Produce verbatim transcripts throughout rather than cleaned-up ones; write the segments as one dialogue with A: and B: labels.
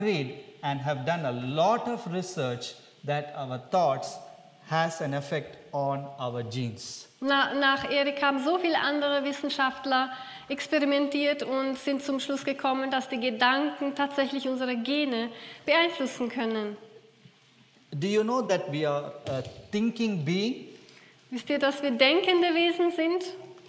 A: read and have done a lot of research that our thoughts has an effect on our genes.
B: Na, nach Erik haben so viele andere Wissenschaftler experimentiert und sind zum Schluss gekommen, dass die Gedanken tatsächlich unsere Gene beeinflussen können.
A: Do you know that we are a thinking being?
B: Wisst ihr, dass wir denkende Wesen sind?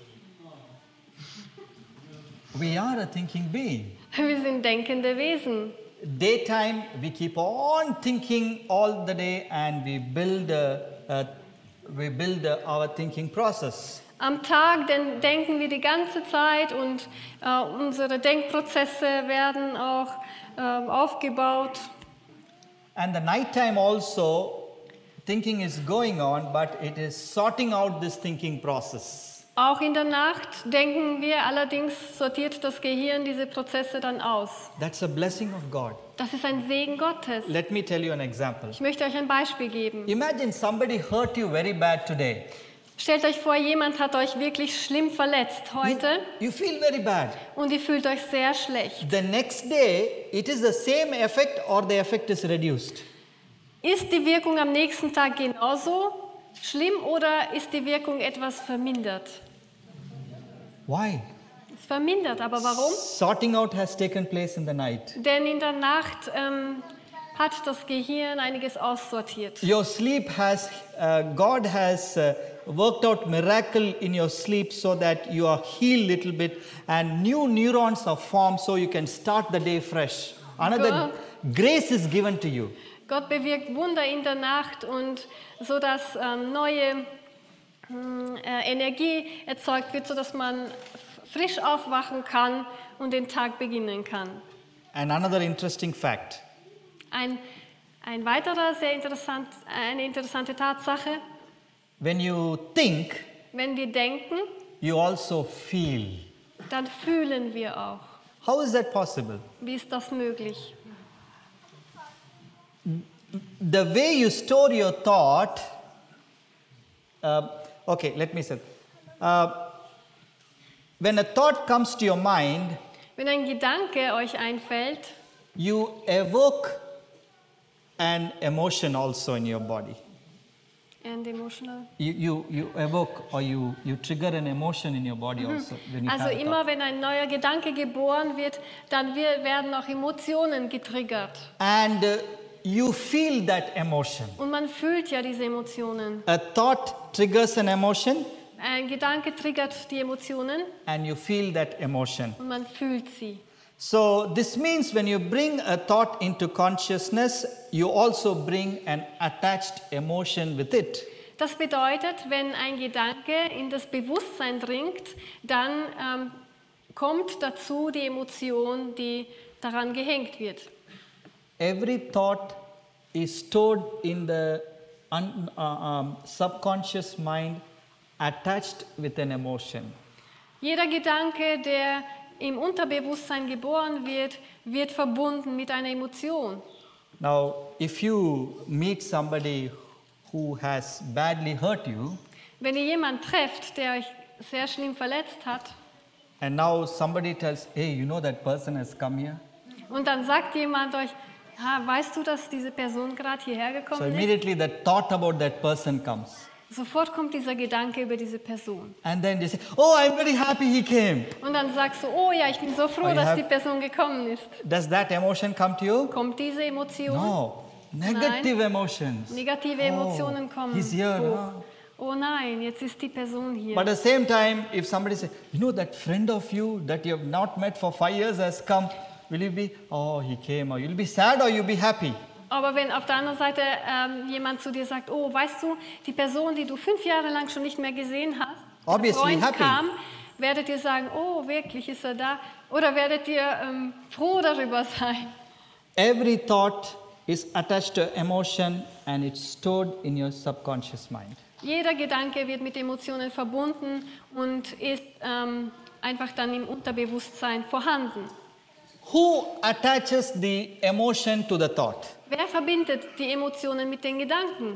A: We are a thinking being.
B: Wir sind denkende Wesen.
A: Daytime, we keep on thinking all the day, and we build a, a, we build a, our thinking process.
B: Am Tag denn denken wir die ganze Zeit und äh, unsere Denkprozesse werden auch äh, aufgebaut.
A: And the nighttime also, thinking is going on, but it is sorting out this thinking process.
B: Auch in der Nacht denken wir, allerdings sortiert das Gehirn diese Prozesse dann aus.
A: That's a blessing of God.
B: Das ist ein Segen Gottes.
A: Let me tell you an example.
B: Ich möchte euch ein Beispiel geben.
A: Imagine somebody hurt you very bad today.
B: Stellt euch vor, jemand hat euch wirklich schlimm verletzt heute
A: You feel very bad.
B: und ihr fühlt euch sehr schlecht.
A: The next day, it is the same effect or the effect is reduced.
B: Ist die Wirkung am nächsten Tag genauso schlimm oder ist die Wirkung etwas vermindert?
A: Why?
B: Es ist vermindert, aber warum?
A: Sorting out has taken place in the night.
B: Denn in der Nacht ähm, hat das Gehirn einiges aussortiert.
A: Your sleep has, uh, God has uh, worked out miracle in your sleep so that you are healed little bit and new neurons are formed so you can start the day fresh. Another grace is given to you.
B: Gott bewirkt Wunder in der Nacht und so dass ähm, neue mh, äh, Energie erzeugt wird, so dass man frisch aufwachen kann und den Tag beginnen kann.
A: And another interesting fact.
B: Ein, ein weiterer sehr interessant, eine interessante Tatsache:
A: When you think,
B: Wenn wir denken,
A: you also feel.
B: dann fühlen wir auch.
A: How is that possible?
B: Wie ist das möglich?
A: The way you store your thought, uh, okay, let me say, uh, when a thought comes to your mind,
B: Wenn ein Gedanke euch einfällt,
A: you evoke an emotion also in your body.
B: and emotional.
A: You, you, you evoke or you, you trigger an emotion in your body also. When you
B: Also
A: have a
B: immer
A: thought.
B: wenn ein neuer Gedanke geboren wird, dann wir- werden auch Emotionen getriggert.
A: And uh, you feel that emotion.
B: Und man fühlt ja diese Emotionen.
A: A thought triggers an emotion
B: Ein Gedanke triggert die Emotionen
A: and you feel that emotion.
B: und man fühlt sie.
A: So this means when you bring a thought into consciousness, you also bring an attached emotion with it.
B: Das bedeutet, wenn ein Gedanke in das Bewusstsein dringt, dann ähm, kommt dazu die Emotion, die daran gehängt wird.
A: Every thought is stored in the un, uh, um, subconscious mind attached with an emotion.
B: Jeder Gedanke, der im Unterbewusstsein geboren wird, wird verbunden mit einer Emotion.
A: Now, if you meet somebody who has badly hurt you,
B: Wenn ihr jemanden trefft, der euch sehr schlimm verletzt hat,
A: and now somebody tells, hey, you know that person has come here?
B: und dann sagt jemand euch, ha, weißt du, dass diese Person gerade hierher
A: So
B: gekommen ist?
A: immediately the thought about that person comes.
B: Sofort kommt dieser Gedanke über diese Person.
A: And then they say, oh, I'm very happy he came.
B: Und dann sagst du, oh ja, ich bin so froh,
A: Oh, you
B: dass
A: have-
B: die Person gekommen ist.
A: Does that emotion come to you?
B: Kommt diese Emotion?
A: No. Negative emotions.
B: Negative Emotionen kommen
A: he's here,
B: hoch.
A: no?
B: Oh nein, jetzt ist die Person hier.
A: But at the same time, if somebody says, you know that friend of you that you have not met for five years has come, will you be, oh, he came, or you'll be sad or you'll be happy?
B: Aber wenn auf der anderen Seite ähm, jemand zu dir sagt, oh, weißt du, die Person, die du fünf Jahre lang schon nicht mehr gesehen hast, der
A: Obviously
B: Freund
A: happy.
B: kam, werdet ihr sagen, oh, wirklich ist er da? Oder werdet ihr ähm, froh darüber sein?
A: Every thought is attached to emotion and it's stored in your subconscious mind.
B: Jeder Gedanke wird mit Emotionen verbunden und ist ähm, einfach dann im Unterbewusstsein vorhanden.
A: Who attaches the emotion to the thought?
B: Wer verbindet die Emotionen mit den Gedanken?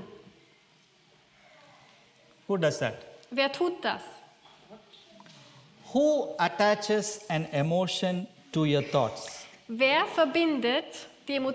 A: Who does that?
B: Wer tut das?
A: Who attaches an emotion to your thoughts?
B: Wer verbindet die